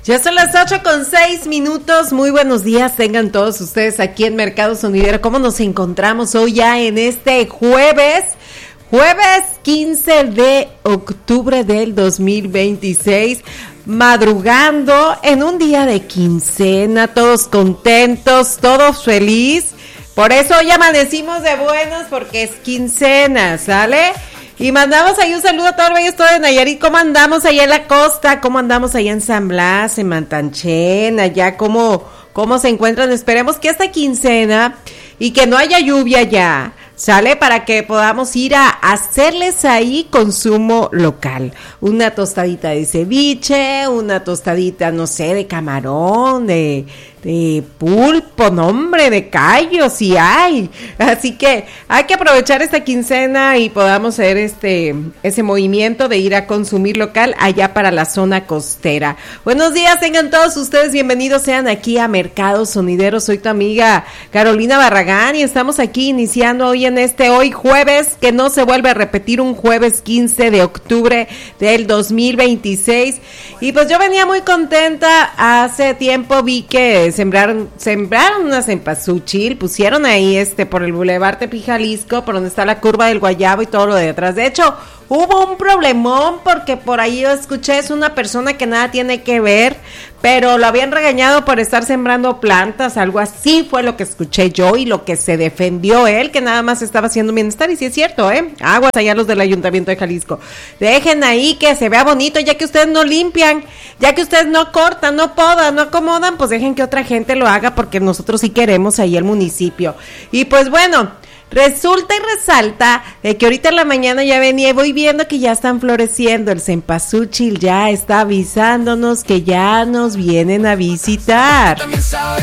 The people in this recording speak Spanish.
Ya son las 8:06. Muy buenos días tengan todos ustedes aquí en Mercado Sonidero. ¿Cómo nos encontramos hoy ya en este jueves 15 de octubre del 2026? Madrugando en un día de quincena, todos contentos, todos felices. Por eso hoy amanecimos de buenos, porque es quincena, ¿sale? Y mandamos ahí un saludo a todo el bello estado de Nayarit. ¿Cómo andamos allá en la costa? ¿Cómo andamos allá en San Blas, en Mantanchen? Allá, ¿cómo se encuentran? Esperemos que esta quincena y que no haya lluvia ya, ¿sale? Para que podamos ir a hacerles ahí consumo local. Una tostadita de ceviche, una tostadita, no sé, de camarón, de pulpo, nombre, de callo, si hay. Así que hay que aprovechar esta quincena y podamos hacer ese movimiento de ir a consumir local allá para la zona costera. Buenos días, tengan todos ustedes bienvenidos sean aquí a Mercado Sonidero. Soy tu amiga Carolina Barragán y estamos aquí iniciando hoy en hoy jueves, que no se vuelve a repetir, un jueves 15 de octubre del 2026. Y pues yo venía muy contenta. Hace tiempo vi que sembraron unas cempasúchil, pusieron ahí por el Boulevard Tepic, Jalisco, por donde está la curva del Guayabo y todo lo de atrás. De hecho, hubo un problemón porque por ahí yo escuché, es una persona que nada tiene que ver, pero lo habían regañado por estar sembrando plantas, algo así fue lo que escuché yo y lo que se defendió él, que nada más estaba haciendo bienestar. Y sí es cierto, aguas allá los del Ayuntamiento de Jalisco, dejen ahí que se vea bonito, ya que ustedes no limpian, ya que ustedes no cortan, no podan, no acomodan, pues dejen que otra gente lo haga, porque nosotros sí queremos ahí el municipio. Y pues bueno, resulta y resalta de que ahorita en la mañana ya venía y voy viendo que ya están floreciendo. El cempasúchil ya está avisándonos que ya nos vienen a visitar.